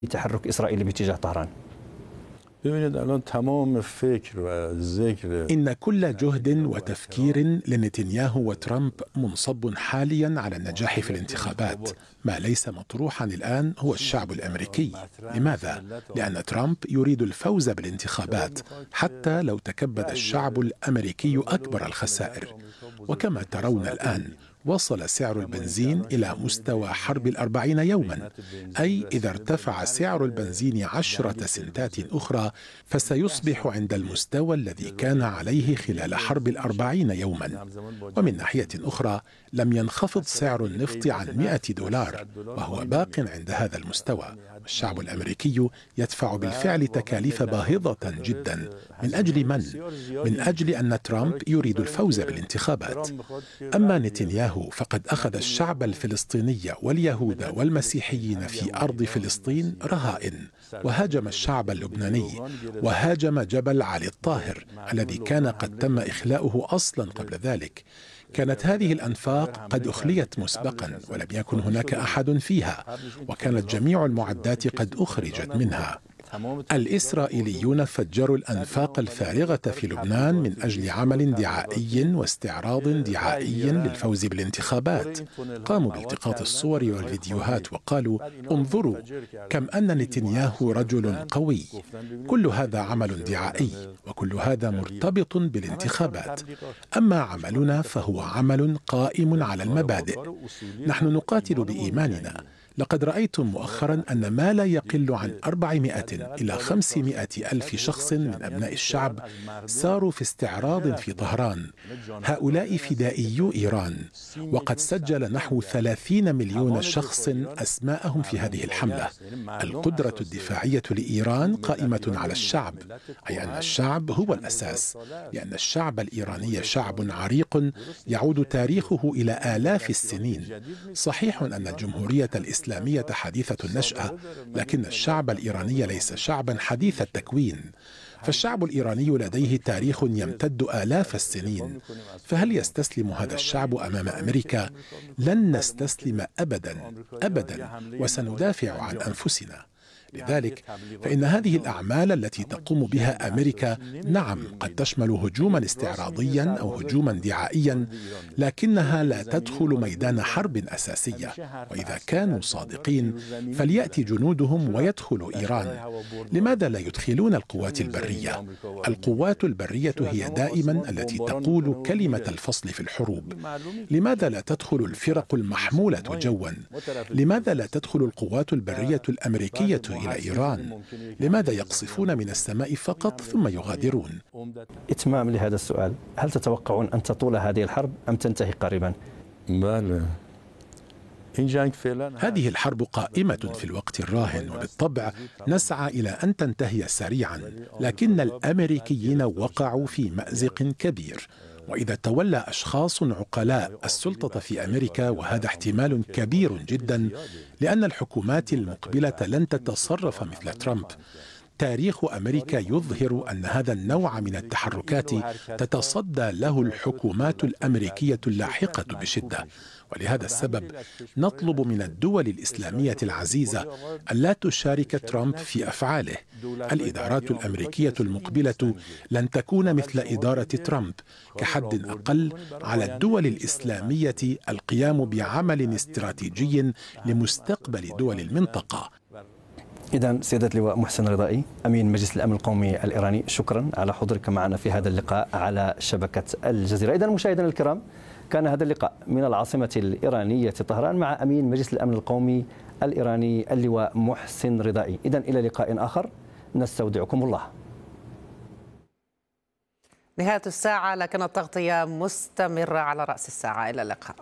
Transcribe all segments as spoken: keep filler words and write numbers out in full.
تحرك إسرائيل باتجاه طهران؟ إن كل جهد وتفكير لنتنياهو وترامب منصب حاليا على النجاح في الانتخابات. ما ليس مطروحا الآن هو الشعب الأمريكي. لماذا؟ لأن ترامب يريد الفوز بالانتخابات حتى لو تكبد الشعب الأمريكي أكبر الخسائر. وكما ترون الآن وصل سعر البنزين إلى مستوى حرب الأربعين يوما، أي إذا ارتفع سعر البنزين عشرة سنتات أخرى فسيصبح عند المستوى الذي كان عليه خلال حرب الأربعين يوما. ومن ناحية أخرى لم ينخفض سعر النفط عن مئة دولار وهو باق عند هذا المستوى. الشعب الأمريكي يدفع بالفعل تكاليف باهظة جدا. من أجل من؟ من أجل أن ترامب يريد الفوز بالانتخابات. أما نتنياهو فقد أخذ الشعب الفلسطيني واليهود والمسيحيين في أرض فلسطين رهائن، وهاجم الشعب اللبناني، وهاجم جبل علي الطاهر الذي كان قد تم إخلاؤه أصلا قبل ذلك. كانت هذه الأنفاق قد أخليت مسبقا ولم يكن هناك أحد فيها، وكانت جميع المعدات قد أخرجت منها. الإسرائيليون فجروا الأنفاق الفارغة في لبنان من أجل عمل دعائي واستعراض دعائي للفوز بالانتخابات. قاموا بالتقاط الصور والفيديوهات وقالوا: انظروا كم أن نتنياهو رجل قوي. كل هذا عمل دعائي، وكل هذا مرتبط بالانتخابات. أما عملنا فهو عمل قائم على المبادئ. نحن نقاتل بإيماننا. لقد رأيتم مؤخرا أن ما لا يقل عن أربعمائة إلى خمسمائة ألف شخص من أبناء الشعب ساروا في استعراض في طهران. هؤلاء فدائيو إيران، وقد سجل نحو ثلاثين مليون شخص أسماءهم في هذه الحملة. القدرة الدفاعية لإيران قائمة على الشعب، أي أن الشعب هو الأساس، لأن الشعب الإيراني شعب عريق يعود تاريخه إلى آلاف السنين. صحيح أن الجمهورية الإسلامية الإسلامية حديثة النشأة، لكن الشعب الإيراني ليس شعبا حديث التكوين. فالشعب الإيراني لديه تاريخ يمتد آلاف السنين. فهل يستسلم هذا الشعب أمام أمريكا؟ لن نستسلم أبدا أبدا، وسندافع عن أنفسنا. لذلك فإن هذه الأعمال التي تقوم بها أمريكا نعم قد تشمل هجوما استعراضيا أو هجوما دعائيا، لكنها لا تدخل ميدان حرب أساسية. وإذا كانوا صادقين فليأتي جنودهم ويدخلوا إيران. لماذا لا يدخلون القوات البرية؟ القوات البرية هي دائما التي تقول كلمة الفصل في الحروب. لماذا لا تدخل الفرق المحمولة جوا؟ لماذا لا تدخل القوات البرية الأمريكية إلى إيران؟ لماذا يقصفون من السماء فقط ثم يغادرون؟ إتمام لهذا السؤال، هل تتوقعون أن تطول هذه الحرب أم تنتهي قريبا؟ هذه الحرب قائمة في الوقت الراهن، وبالطبع نسعى إلى أن تنتهي سريعا، لكن الأمريكيين وقعوا في مأزق كبير. وإذا تولى أشخاص عقلاء السلطة في أمريكا، وهذا احتمال كبير جدا لأن الحكومات المقبلة لن تتصرف مثل ترامب. تاريخ أمريكا يظهر أن هذا النوع من التحركات تتصدى له الحكومات الأمريكية اللاحقة بشدة. ولهذا السبب نطلب من الدول الإسلامية العزيزة ألا تشارك ترامب في أفعاله. الإدارات الأمريكية المقبلة لن تكون مثل إدارة ترامب. كحد أقل على الدول الإسلامية القيام بعمل استراتيجي لمستقبل دول المنطقة. إذن سيادة اللواء محسن رضائي، أمين مجلس الأمن القومي الإيراني، شكرا على حضورك معنا في هذا اللقاء على شبكة الجزيرة. إذن مشاهدينا الكرام، كان هذا اللقاء من العاصمة الإيرانية طهران مع أمين مجلس الأمن القومي الإيراني اللواء محسن رضائي. إذن إلى لقاء آخر، نستودعكم الله. نهاية الساعة، لكن التغطية مستمرة على رأس الساعة. إلى اللقاء.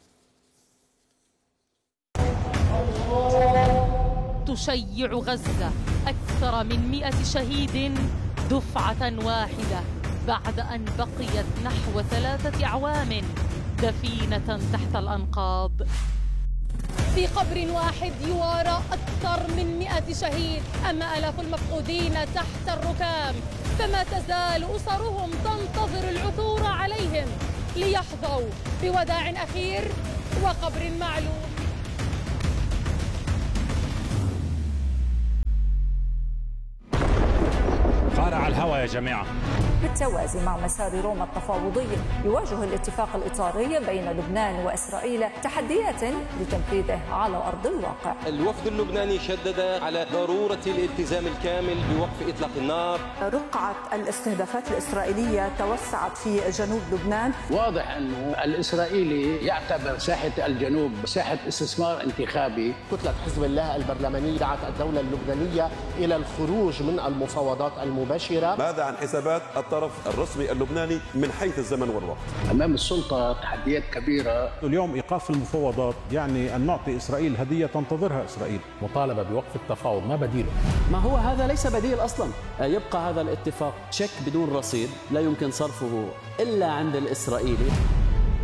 تشيع غزة أكثر من مئة شهيد دفعة واحدة بعد أن بقيت نحو ثلاثة أعوام دفينة تحت الأنقاض. في قبر واحد يوارى أكثر من مئة شهيد، أما آلاف المفقودين تحت الركام. فما تزال أسرهم تنتظر العثور عليهم ليحظوا بوداع أخير وقبر معلوم. لله جميعا. بالتوازي مع مسار روما التفاوضي، يواجه الاتفاق الإطاري بين لبنان وإسرائيل تحديات لتنفيذه على أرض الواقع. الوفد اللبناني شدد على ضرورة الالتزام الكامل بوقف إطلاق النار. رقعة الاستهدافات الإسرائيلية توسعت في جنوب لبنان. واضح أنه الإسرائيلي يعتبر ساحة الجنوب ساحة استثمار انتخابي. كتلة حزب الله البرلمانية دعت الدولة اللبنانية إلى الخروج من المفاوضات المباشرة. ماذا عن حسابات الطرف الرسمي اللبناني من حيث الزمن والوقت؟ أمام السلطة تحديات كبيرة. اليوم إيقاف المفاوضات يعني أن نعطي إسرائيل هدية تنتظرها إسرائيل. مطالبة بوقف التفاوض، ما بديله؟ ما هو هذا ليس بديل أصلا. يبقى هذا الاتفاق شيك بدون رصيد لا يمكن صرفه إلا عند الإسرائيلي.